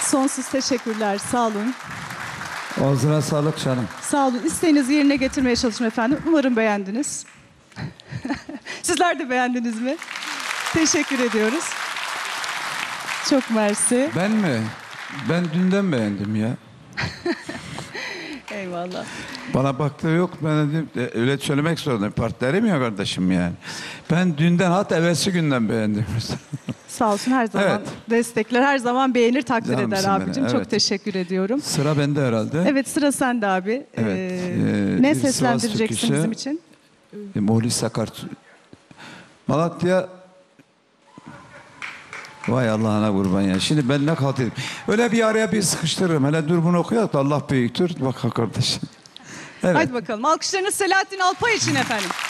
Sonsuz teşekkürler. Sağ olun. Ağzına sağlık canım. Sağ olun. İsteğinizi yerine getirmeye çalıştım efendim. Umarım beğendiniz. Sizler de beğendiniz mi? Teşekkür ediyoruz. Çok mersi. Ben mi? Ben dünden beğendim ya. Eyvallah. Bana baktığı yok. Ben dedim, öyle söylemek zorundayım. Partilerim ya kardeşim yani. Ben dünden, hatta evvelsi günden beğendim. Sağ olsun, her zaman Evet. destekler, her zaman beğenir, takdir Canımsın eder benim, abicim. evet. Çok teşekkür ediyorum. Sıra bende herhalde. Evet, sıra sende abi. Evet, Ne bir Sivas seslendireceksin türküsü. bizim için? Muhlis Sakar. Malatya. Vay Allah'ına kurban ya. Şimdi ben ne halt edeyim. Öyle bir araya bir sıkıştırırım. Hele dur bunu okuyalım da Allah büyüktür. Bak kardeşim. Evet. Hadi bakalım. Alkışlarınız Selahattin Alpay için efendim.